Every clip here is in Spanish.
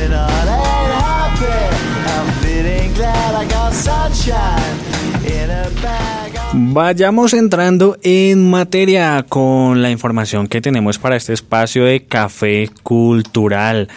Vayamos entrando en materia con la información que tenemos para este espacio de Café Cultural.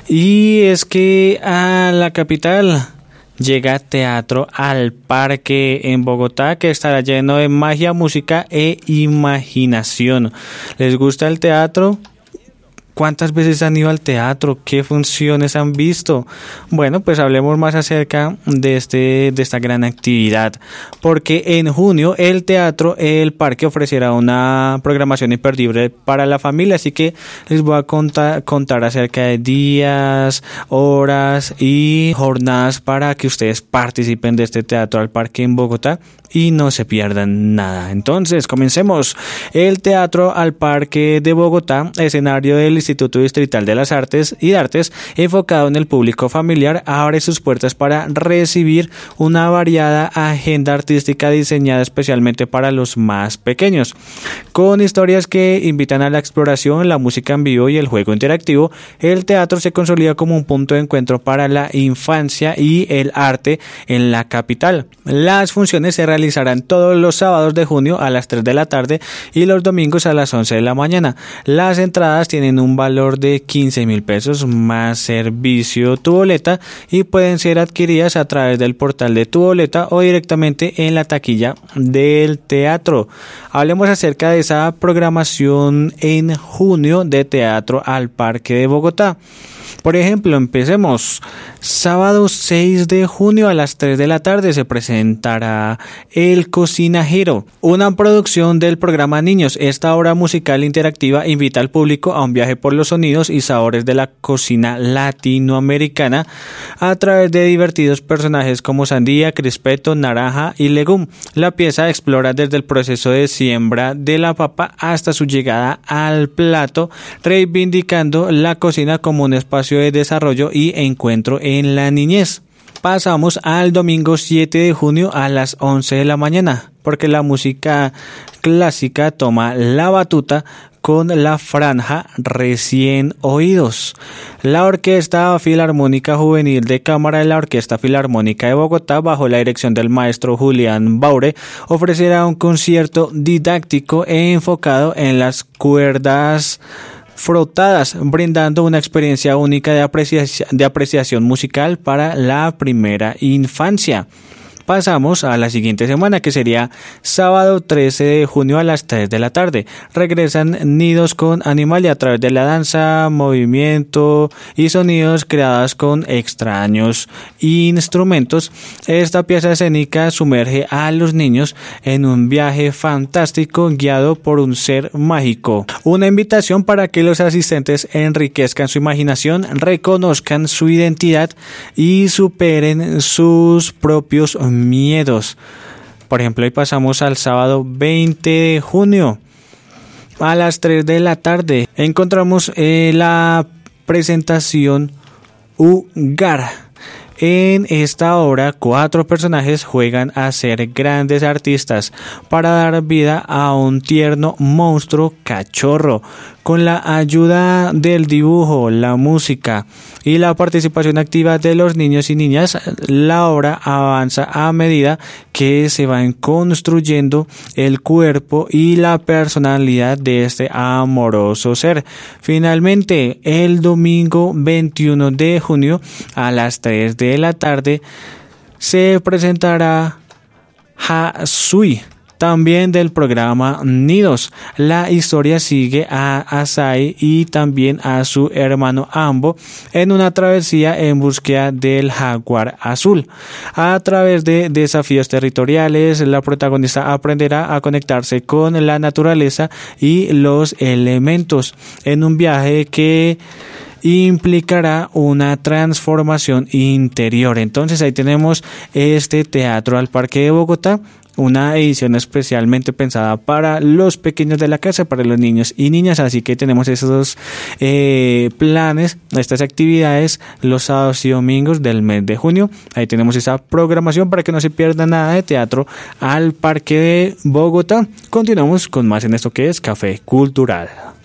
Y es que a la capital llega Teatro al Parque en Bogotá, que estará lleno de magia, música e imaginación. ¿Les gusta el teatro? ¿Cuántas veces han ido al teatro? ¿Qué funciones han visto? Bueno, pues hablemos más acerca de esta gran actividad, porque en junio el Teatro El Parque ofrecerá una programación imperdible para la familia, así que les voy a contar acerca de días, horas y jornadas para que ustedes participen de este Teatro al Parque en Bogotá y no se pierdan nada. Entonces, comencemos. El Teatro al Parque de Bogotá, escenario del Instituto Distrital de las Artes y Artes, enfocado en el público familiar, abre sus puertas para recibir una variada agenda artística diseñada especialmente para los más pequeños. Con historias que invitan a la exploración, la música en vivo y el juego interactivo, el teatro se consolida como un punto de encuentro para la infancia y el arte en la capital. Las funciones se realizarán todos los sábados de junio a las 3 de la tarde y los domingos a las 11 de la mañana. Las entradas tienen un valor de 15,000 pesos más servicio Tu Boleta y pueden ser adquiridas a través del portal de Tu Boleta o directamente en la taquilla del teatro. Hablemos acerca de esa programación en junio de Teatro al Parque de Bogotá. Por ejemplo, empecemos. Sábado 6 de junio a las 3 de la tarde se presentará El Cocinajero, una producción del programa Niños. Esta obra musical interactiva invita al público a un viaje por los sonidos y sabores de la cocina latinoamericana a través de divertidos personajes como sandía, crispeto, naranja y legum. La pieza explora desde el proceso de siembra de la papa hasta su llegada al plato, reivindicando la cocina como un espacio de desarrollo y encuentro en la niñez. Pasamos al domingo 7 de junio a las 11 de la mañana, porque la música clásica toma la batuta con la franja Recién Oídos. La Orquesta Filarmónica Juvenil de Cámara de la Orquesta Filarmónica de Bogotá, bajo la dirección del maestro Julián Baure, ofrecerá un concierto didáctico e enfocado en las cuerdas frotadas, brindando una experiencia única de apreciación musical para la primera infancia. Pasamos a la siguiente semana, que sería sábado 13 de junio a las 3 de la tarde. Regresan Nidos con Animalia a través de la danza, movimiento y sonidos creados con extraños instrumentos. Esta pieza escénica sumerge a los niños en un viaje fantástico guiado por un ser mágico. Una invitación para que los asistentes enriquezcan su imaginación, reconozcan su identidad y superen sus propios miedos. Por ejemplo, hoy pasamos al sábado 20 de junio a las 3 de la tarde. Encontramos la presentación Ugar. En esta obra, 4 personajes juegan a ser grandes artistas para dar vida a un tierno monstruo cachorro. Con la ayuda del dibujo, la música y la participación activa de los niños y niñas, la obra avanza a medida que se van construyendo el cuerpo y la personalidad de este amoroso ser. Finalmente, el domingo 21 de junio a las 3 de la tarde se presentará Hasui, también del programa Nidos. La historia sigue a Asai y también a su hermano Ambo en una travesía en búsqueda del jaguar azul. A través de desafíos territoriales, la protagonista aprenderá a conectarse con la naturaleza y los elementos en un viaje que implicará una transformación interior. Entonces ahí tenemos este Teatro al Parque de Bogotá, una edición especialmente pensada para los pequeños de la casa, para los niños y niñas. Así que tenemos esos planes, estas actividades los sábados y domingos del mes de junio. Ahí tenemos esa programación para que no se pierda nada de Teatro al Parque de Bogotá. Continuamos con más en esto que es Café Cultural.